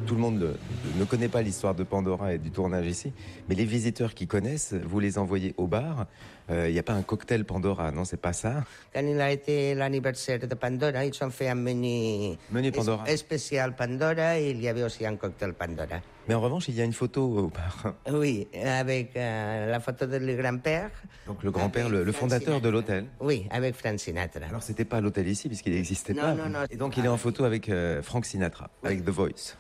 tout le monde ne connaît pas l'histoire de Pandora et du tournage ici, mais les visiteurs qui connaissent, vous les envoyez au bar. Il n'y a pas un cocktail Pandora, non, c'est pas ça? Quand il a été l'anniversaire de Pandora, ils ont fait un menu Pandora. Spécial Pandora et il y avait aussi un cocktail Pandora. Mais en revanche, il y a une photo au bar. Oui, avec la photo de le grand-père. Donc le grand-père, le fondateur de l'hôtel. Oui, avec Frank Sinatra. Alors c'était pas l'hôtel ici, puisqu'il n'existait pas. Non. Et donc il est en photo avec Frank Sinatra, avec The Voice.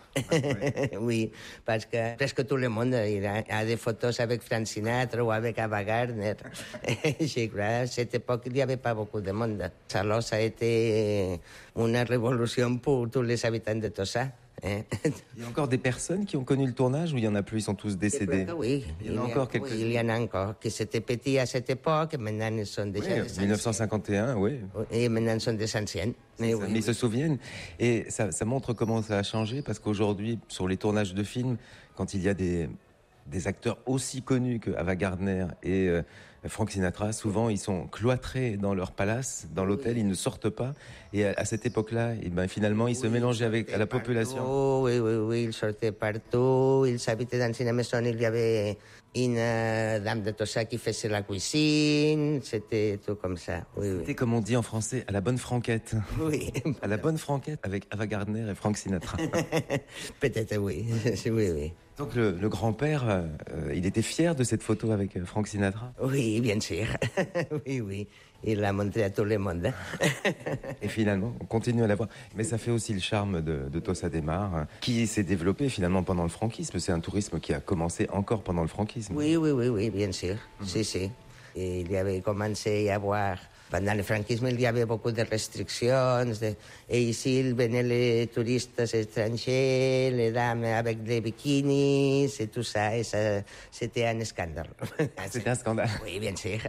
Oui, parce que presque tout le monde a des photos avec Frank Sinatra ou avec Ava Gardner. Je crois à cette époque, il n'y avait pas beaucoup de monde. Alors ça a été une révolution pour tous les habitants de Tossa. Il y a encore des personnes qui ont connu le tournage ou il y en a plus, ils sont tous décédés? Oui, il y en a encore quelques-uns. Oui, il y en a encore qui étaient petits à cette époque, maintenant ils sont déjà des anciens. 1951, oui. Et maintenant ils sont des anciens. Mais ils se souviennent. Et ça montre comment ça a changé, parce qu'aujourd'hui, sur les tournages de films, quand il y a des acteurs aussi connus que Ava Gardner et Frank Sinatra, souvent ils sont cloîtrés dans leur palace, dans l'hôtel, ils ne sortent pas. Et à cette époque-là, finalement, ils se mélangeaient avec la population. Oui, ils sortaient partout, ils habitaient dans une maison, il y avait une dame de Tossa qui faisait la cuisine, c'était tout comme ça. C'était comme on dit en français, à la bonne franquette. Oui. À la bonne franquette avec Ava Gardner et Frank Sinatra. Peut-être oui, oui. Donc le grand-père, il était fier de cette photo avec Frank Sinatra? Oui, bien sûr. Oui. Il l'a montré à tout le monde. Et finalement, on continue à la voir. Mais ça fait aussi le charme de Tossa de Mar, qui s'est développé finalement pendant le franquisme. C'est un tourisme qui a commencé encore pendant le franquisme. Oui, bien sûr. Si. Et il y avait commencé à y avoir... Pendant le franquisme, il y avait beaucoup de restrictions. Et ici, il venaient les touristes étrangers, les dames avec des bikinis et tout ça. Et ça, c'était un scandale. C'était un scandale? Oui, bien sûr.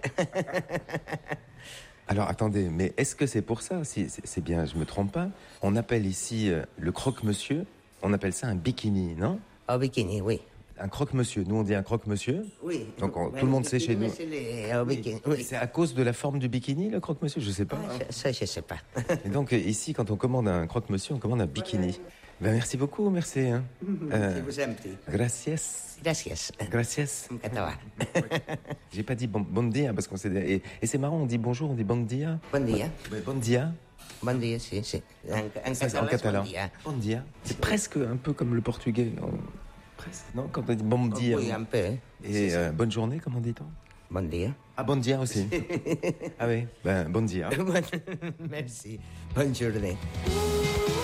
Alors, attendez, mais est-ce que c'est pour ça, si c'est bien, je me trompe pas, on appelle ici le croque-monsieur, on appelle ça un bikini, non? Au bikini, oui. Un croque-monsieur, nous on dit un croque-monsieur. Oui. Donc tout le monde sait chez nous. Oui. C'est à cause de la forme du bikini, le croque-monsieur? Je sais pas. Ça, je sais pas. Et donc ici, quand on commande un croque-monsieur, on commande un bikini. Ben, merci beaucoup, merci. Hein. Je vous en prie. Gracias. Gracias. En catalan. J'ai pas dit bon dia, parce qu'on s'est... Et c'est marrant, on dit bonjour, on dit bon dia. Bon dia. Bon dia. Bon dia, si. En catalan. Bon dia. C'est presque un peu comme le portugais. Presque, non? Quand on dit bon dia. Oui, un peu. Et bonne journée, comment dit-on? Bon dia. Ah, bon dia aussi. Ah oui, bon dia. Merci. Bonne journée.